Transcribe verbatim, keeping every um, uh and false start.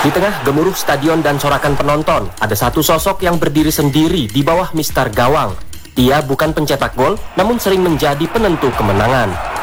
Di tengah gemuruh stadion dan sorakan penonton, ada satu sosok yang berdiri sendiri di bawah Mister Gawang. Ia bukan pencetak gol, namun sering menjadi penentu kemenangan.